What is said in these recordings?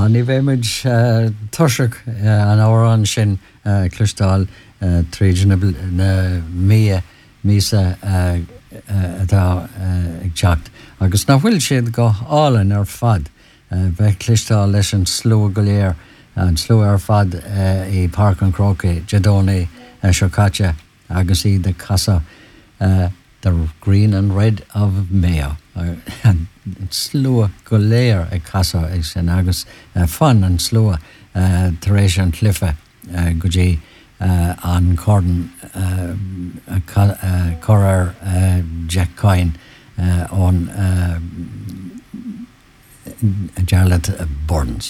Ní bhéimiid tuiseach an áran sin clúistáil tríd na mísa atá ag teacht. Agus nach bhfuil siad go hálan ar fad bheith clúistáil leis an slú go léir an slú ar fad I Park an Croquet, Jadónaí Seocáte agus I de casa the green and red of Mayo. Slua go léir ag casa ag sin agus fan an slua taréis an cliffe go dtí an cordan chorar Jack Coyne on Jarlath Bordens.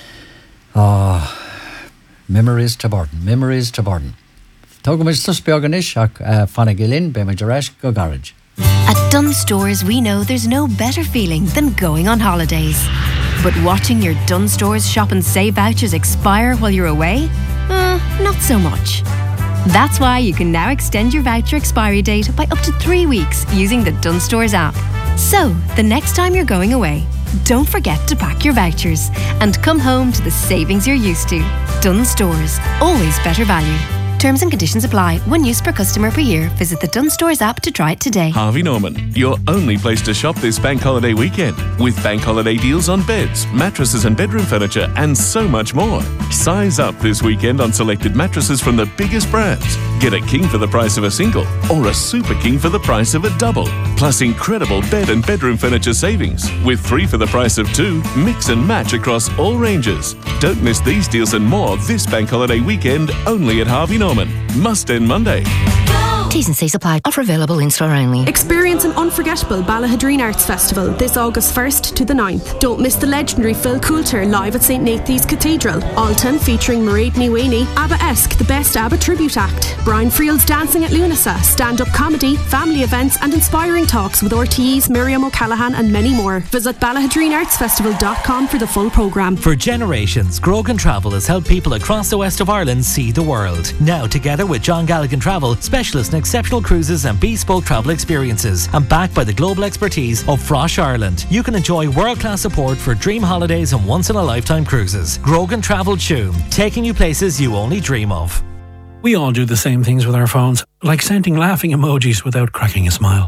Memories to Borden. Tógamid tus beaganis ach fanna gilin be me dereis go garage. At Dunn Stores, we know there's no better feeling than going on holidays. But watching your Dunn Stores shop and save vouchers expire while you're away? Not so much. That's why you can now extend your voucher expiry date by up to 3 weeks using the Dunn Stores app. So, the next time you're going away, don't forget to pack your vouchers and come home to the savings you're used to. Dunn Stores, always better value. Terms and conditions apply. 1 use per customer per year. Visit the Dunn Stores app to try it today. Harvey Norman, your only place to shop this bank holiday weekend, with bank holiday deals on beds, mattresses and bedroom furniture, and so much more. Size up this weekend on selected mattresses from the biggest brands. Get a king for the price of a single, or a super king for the price of a double. Plus incredible bed and bedroom furniture savings, with 3 for the price of 2, mix and match across all ranges. Don't miss these deals and more this bank holiday weekend only at Harvey Norman. Must end Monday. T's and C's apply. Offer available in store only. Experience an unforgettable Ballahadreen Arts Festival this August 1st to the 9th. Don't miss the legendary Phil Coulter live at St. Nathan's Cathedral. Alton featuring Mairead Niwini, ABBA-esque, the best ABBA tribute act. Brian Friel's Dancing at Lunasa, stand-up comedy, family events and inspiring talks with RTE's Miriam O'Callaghan and many more. Visit BallahadreenArtsFestival.com for the full programme. For generations, Grogan Travel has helped people across the west of Ireland see the world. Now, together with John Galligan Travel, specialists in exceptional cruises and bespoke travel experiences, and backed by the global expertise of Frosh Ireland, you can enjoy world-class support for dream holidays and once-in-a-lifetime cruises. Grogan Travel Tuam, taking you places you only dream of. We all do the same things with our phones, like sending laughing emojis without cracking a smile.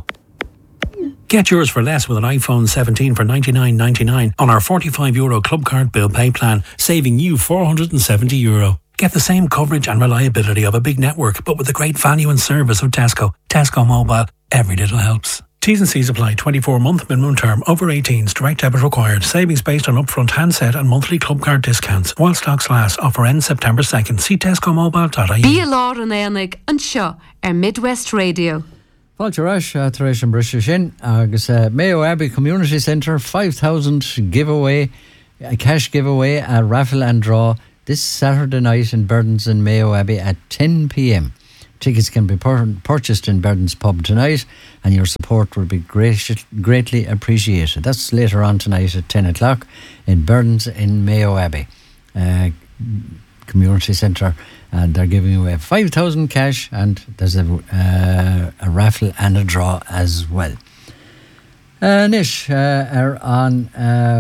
Get yours for less with an iPhone 17 for €99.99 on our €45 Club Card Bill Pay plan, saving you €470. Get the same coverage and reliability of a big network, but with the great value and service of Tesco. Tesco Mobile. Every little helps. T's and C's apply. 24-month minimum term. Over 18s. Direct debit required. Savings based on upfront handset and monthly club card discounts. While stocks last. Offer ends September 2nd. See tescomobile.ie. Bí Lár an Éanaig an seo Midwest Radio. Fáilte ráis taréis an brise sin agus Mayo Abbey Community Centre 5,000 giveaway, a cash giveaway, a raffle and draw this Saturday night in Burdens in Mayo Abbey at 10 p.m. Tickets can be purchased in Burdens Pub tonight, and your support will be greatly appreciated. That's later on tonight at 10 o'clock in Burdens in Mayo Abbey Community Centre, and they're giving away 5,000 cash, and there's a raffle and a draw as well. Nish are on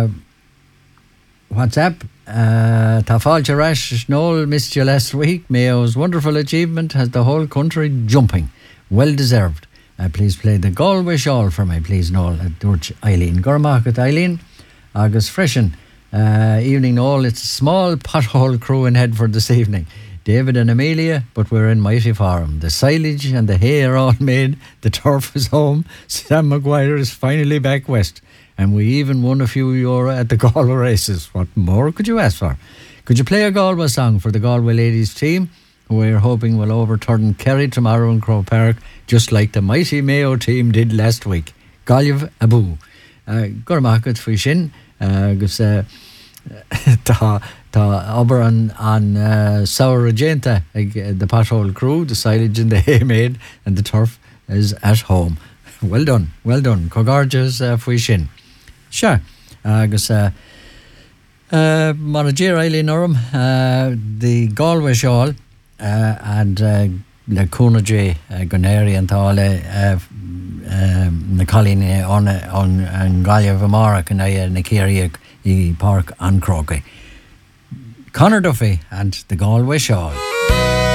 WhatsApp. Tá fáilte ráis Noel missed you last week. Mayo's wonderful achievement has the whole country jumping. Well deserved. Please play the Galway Shawl for me, please, Noel, at Dúirt Eileen. Gormacht Eileen. Agus freshen. Evening, Noel. It's a small pothole crew in Headford this evening. David and Amelia, but we're in mighty form. The silage and the hay are all made. The turf is home. Sam Maguire is finally back west. And we even won a few euro at the Galway races. What more could you ask for? Could you play a Galway song for the Galway ladies team, who we're hoping will overturn Kerry tomorrow in Croke Park, just like the mighty Mayo team did last week? Gallev Abu. Gormacht fwy sin. Agus tá obair an Sour Regenta, the pothole crew, the silage and the hay made, and the turf is at home. Well done. Cogorges fwy sin. Sure. Agus Monagir Eileen Urim, the Galway Shawl, and le Cúnaidí Gunnéirí an tála na Colleen on Gallev Amara can I na Kerry I Park an Croquet. Conor Duffy and the Galway Shawl.